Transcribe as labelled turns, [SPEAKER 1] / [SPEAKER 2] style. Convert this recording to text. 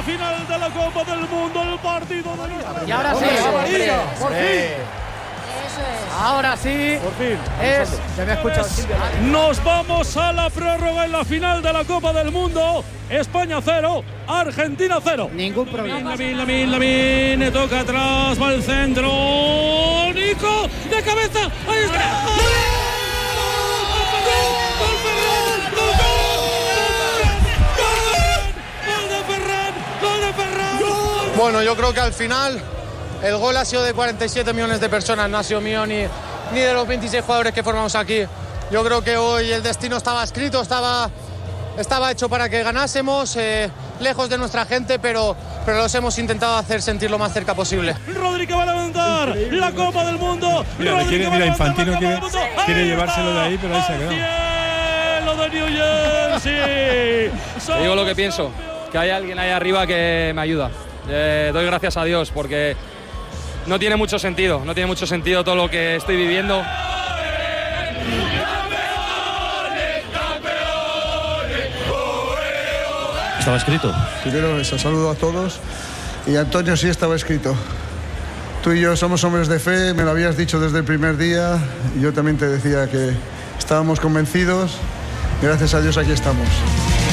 [SPEAKER 1] final de la Copa del Mundo, el partido de...
[SPEAKER 2] Y ahora sí,
[SPEAKER 3] por fin.
[SPEAKER 2] Ahora sí,
[SPEAKER 1] Por fin.
[SPEAKER 2] ya me ha escuchado Silvia.
[SPEAKER 1] Nos vamos a la prórroga en la final de la Copa del Mundo. España 0, Argentina 0.
[SPEAKER 2] Ningún problema.
[SPEAKER 1] Lamin, toca atrás, va al centro. Nico, de cabeza. Ahí está. ¡Gol de Ferran!
[SPEAKER 4] Bueno, yo creo que al final el gol ha sido de 47 millones de personas, no ha sido mío ni de los 26 jugadores que formamos aquí. Yo creo que hoy el destino estaba escrito, estaba hecho para que ganásemos, lejos de nuestra gente, pero los hemos intentado hacer sentir lo más cerca posible.
[SPEAKER 1] Rodri que va a levantar la Copa del Mundo.
[SPEAKER 5] Mira, Infantino quiere llevárselo de ahí, pero ahí se ha quedado.
[SPEAKER 1] Cielo de New Jersey.
[SPEAKER 6] Te digo lo que pienso, que hay alguien ahí arriba que me ayuda. Doy gracias a Dios porque no tiene mucho sentido todo lo que estoy viviendo.
[SPEAKER 5] ¿Estaba escrito?
[SPEAKER 7] Primero eso, saludo a todos. Y Antonio, sí estaba escrito. Tú y yo somos hombres de fe, me lo habías dicho desde el primer día. Y yo también te decía que estábamos convencidos. Gracias a Dios aquí estamos.